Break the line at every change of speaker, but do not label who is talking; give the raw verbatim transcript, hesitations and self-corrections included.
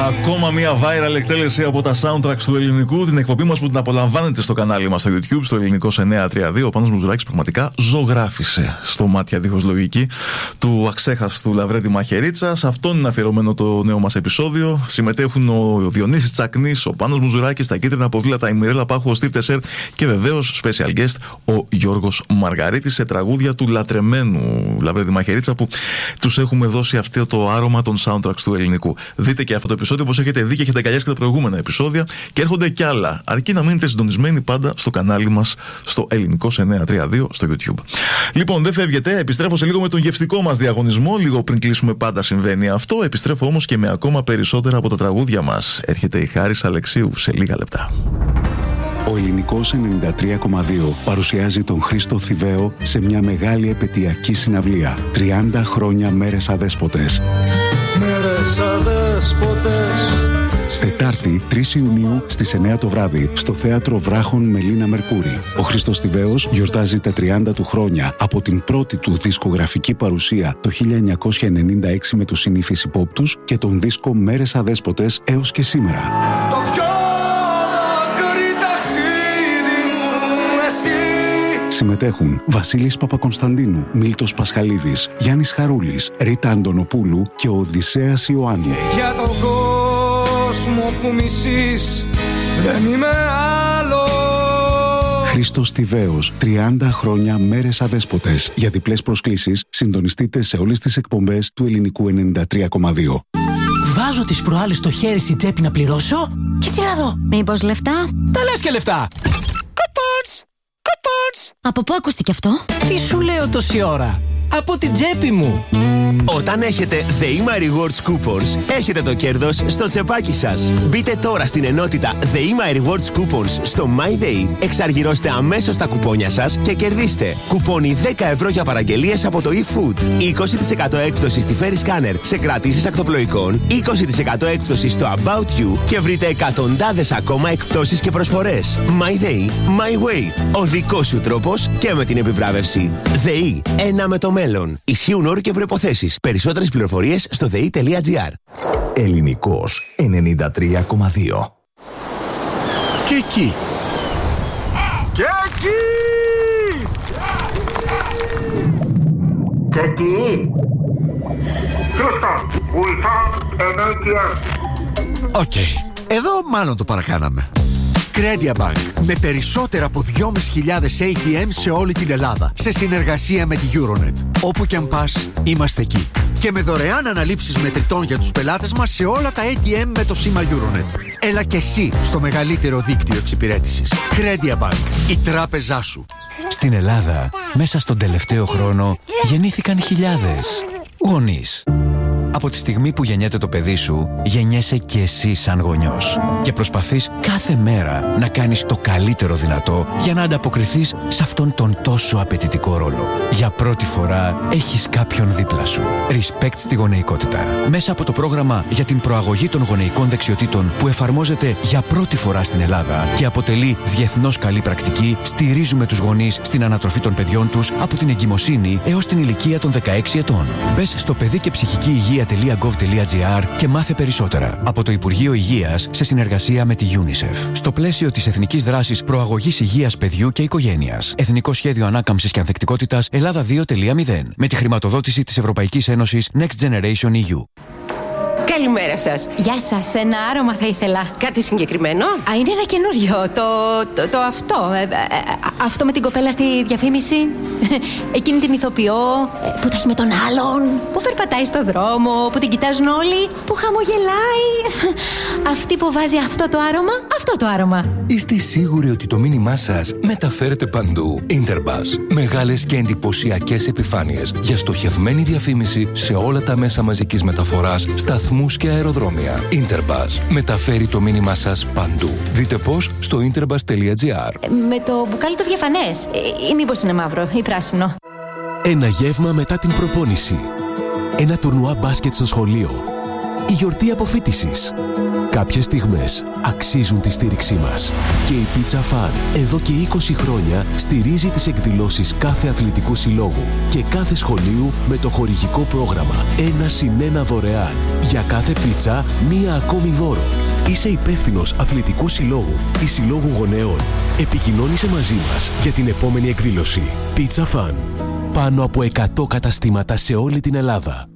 Ακόμα μια viral εκτέλεση από τα soundtracks του ελληνικού. Την εκπομπή μας που την απολαμβάνετε στο κανάλι μας στο YouTube, στο Ελληνικός εννιακόσια τριάντα δύο. Ο Πάνος Μουζουράκης πραγματικά ζωγράφισε στο μάτια δίχως λογική του αξέχαστου Λαβρέντη Μαχαιρίτσα. Σε αυτόν είναι αφιερωμένο το νέο μας επεισόδιο. Συμμετέχουν ο Διονύσης Τσακνής, ο Πάνος Μουζουράκης, τα κίτρινα ποδήλατα, η Μιρέλα Πάχου, ο Στίβ Τεσέρ και βεβαίως special guest ο Γιώργος Μαργαρίτης σε τραγούδια του λατρεμένου Λαβρέντη Μαχαιρίτσα που τους έχουμε δώσει αυτό το άρωμα των soundtracks του ελληνικού. Δείτε και αυτό το επεισόδιο όπως έχετε δει και έχετε αγκαλιάσει και τα προηγούμενα επεισόδια και έρχονται κι άλλα. Αρκεί να μείνετε συντονισμένοι πάντα στο κανάλι μας στο Ελληνικός εννιακόσια τριάντα δύο στο YouTube. Λοιπόν, δεν φεύγετε. Επιστρέφω σε λίγο με τον γευστικό μας διαγωνισμό. Λίγο πριν κλείσουμε πάντα συμβαίνει αυτό. Επιστρέφω όμως και με ακόμα περισσότερα από τα τραγούδια μας. Έρχεται η Χάρης Αλεξίου σε λίγα λεπτά.
Ο Ελληνικός ενενήντα τρία κόμμα δύο παρουσιάζει τον Χρήστο Θηβαίο σε μια μεγάλη επαιτειακή συναυλία. τριάντα χρόνια μέρες αδέσποτες.
Μέρες αδέσποτες.
Τετάρτη, τρεις Ιουνίου στις εννιά το βράδυ στο Θέατρο Βράχων Μελίνα Μερκούρη. Ο Χρήστος Θηβαίος γιορτάζει τα τριάντα του χρόνια από την πρώτη του δισκογραφική παρουσία το χίλια εννιακόσια ενενήντα έξι με τους συνήθεις υπόπτους και τον δίσκο Μέρες Αδέσποτες έως και σήμερα.
Το πιο μακρύ ταξίδι μου εσύ.
Συμμετέχουν Βασίλης Παπακωνσταντίνου, Μίλτος Πασχαλίδης, Γιάννης Χαρούλης, Ρίτα Αντωνοπούλου και ο Οδυσσέας Ιωάννου.
Για τον κόσμο που μισείς δεν είμαι άλλο.
Χρήστος Θηβαίος, τριάντα χρόνια μέρες αδέσποτες. Για διπλές προσκλήσεις συντονιστείτε σε όλες τις εκπομπές του Ελληνικού ενενήντα τρία κόμμα δύο.
Βάζω τις προάλλες στο χέρι στην τσέπη να πληρώσω και τι να δω.
Μήπως λεφτά?
Τα λες και λεφτά. Κουπόνς, κουπόνς.
Από πού ακούστηκε αυτό?
Τι σου λέω τόση ώρα? Από την τσέπη μου.
Όταν έχετε The My Rewards Coupons, έχετε το κέρδος στο τσεπάκι σας. Μπείτε τώρα στην ενότητα The My Rewards Coupons στο MyDay, εξαργυρώστε αμέσως τα κουπόνια σας και κερδίστε κουπόνι δέκα ευρώ για παραγγελίες από το eFood, είκοσι τοις εκατό έκπτωση στη Ferry Scanner σε κρατήσεις ακτοπλοϊκών, είκοσι τοις εκατό έκπτωση στο About You και βρείτε εκατοντάδες ακόμα εκπτώσεις και προσφορές. MyDay, My Way. Ο δικός σου τρόπος και με την επιβράβευση. ΔΕΗ. Ένα με το μέλλον. Ισχύουν όροι και προϋποθέσεις. Περισσότερες πληροφορίες στο δε ι τελεία τζι άρ.
Ελληνικός ενενήντα τρία κόμμα δύο.
Και εκεί.
Και εκεί.
Και εκεί. Houston, we have an έι τι εμ.
Οκ. Εδώ μάλλον το παρακάναμε. Credia Bank, με περισσότερα από δυόμισι χιλιάδες έι τι εμ σε όλη την Ελλάδα, σε συνεργασία με τη Euronet. Όπου κι αν πας, είμαστε εκεί. Και με δωρεάν αναλήψεις μετρητών για τους πελάτες μας σε όλα τα έι τι εμ με το σήμα Euronet. Έλα και εσύ στο μεγαλύτερο δίκτυο εξυπηρέτησης. Credia Bank, η τράπεζά σου.
Στην Ελλάδα, μέσα στον τελευταίο χρόνο, γεννήθηκαν χιλιάδες γονείς. Από τη στιγμή που γεννιέται το παιδί σου, γεννιέσαι και εσύ σαν γονιός. Και προσπαθείς κάθε μέρα να κάνεις το καλύτερο δυνατό για να ανταποκριθείς σε αυτόν τον τόσο απαιτητικό ρόλο. Για πρώτη φορά έχεις κάποιον δίπλα σου. Respect στη γονεϊκότητα. Μέσα από το πρόγραμμα για την προαγωγή των γονεϊκών δεξιοτήτων που εφαρμόζεται για πρώτη φορά στην Ελλάδα και αποτελεί διεθνώς καλή πρακτική, στηρίζουμε τους γονείς στην ανατροφή των παιδιών τους από την εγκυμοσύνη έως την ηλικία των δεκαέξι ετών. Μπες στο παιδί και ψυχική υγεία .gov.gr και μάθε περισσότερα. Από το Υπουργείο Υγείας σε συνεργασία με τη UNICEF. Στο πλαίσιο της Εθνικής Δράσης Προαγωγής Υγείας Παιδιού και Οικογένειας. Εθνικό Σχέδιο Ανάκαμψης και Ανθεκτικότητας Ελλάδα δύο κόμμα μηδέν. Με τη χρηματοδότηση της Ευρωπαϊκής Ένωσης Next Generation ι γιου.
Καλημέρα σας.
Γεια σας, ένα άρωμα θα ήθελα.
Κάτι συγκεκριμένο?
Α, είναι ένα καινούριο. Το, το, το αυτό. Ε, ε, αυτό με την κοπέλα στη διαφήμιση. Εκείνη την ηθοποιό που τα έχει με τον άλλον. Που περπατάει στο δρόμο, που την κοιτάζουν όλοι. Που χαμογελάει. Αυτή που βάζει αυτό το άρωμα, αυτό το άρωμα.
Είστε σίγουροι ότι το μήνυμά σας μεταφέρεται παντού? Interbus. Μεγάλες και εντυπωσιακές επιφάνειες για στοχευμένη διαφήμιση σε όλα τα μέσα μαζικής μεταφοράς, σταθμούς και αεροδρόμια. Interbus. Μεταφέρει το μήνυμά σας παντού. Δείτε πώς στο interbus τελεία τζι άρ.
Με το μπουκάλι το διαφανές. Ή μήπως είναι μαύρο ή πράσινο?
Ένα γεύμα μετά την προπόνηση. Ένα τουρνουά μπάσκετ στο σχολείο. η γιορτή αποφοίτησης. Κάποιες στιγμές αξίζουν τη στήριξή μας. Και η Pizza Fun εδώ και είκοσι χρόνια στηρίζει τις εκδηλώσεις κάθε αθλητικού συλλόγου και κάθε σχολείου με το χορηγικό πρόγραμμα ένα συν ένα δωρεάν. Για κάθε πίτσα, μία ακόμη δώρο. Είσαι υπεύθυνος αθλητικού συλλόγου ή συλλόγου γονέων. Επικοινώνησε μαζί μας για την επόμενη εκδήλωση. Pizza Fun. Πάνω από εκατό καταστήματα σε όλη την Ελλάδα.